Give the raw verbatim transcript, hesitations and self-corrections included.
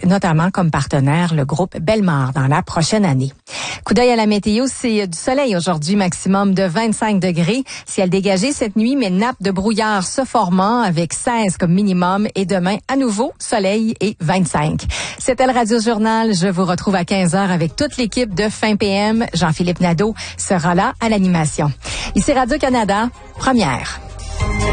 notamment comme partenaire le groupe Bellemare dans la prochaine année. Coup d'œil à la météo, c'est du soleil aujourd'hui, maximum de vingt-cinq degrés. Ciel dégagé cette nuit, mais nappe de brouillard se formant avec seize comme minimum. Et demain, à nouveau, soleil et vingt-cinq. C'était le Radio Journal. Je vous retrouve à quinze heures avec toute l'équipe de Fin P M. Jean-Philippe Nadeau sera là à l'animation. Ici Radio-Canada, première.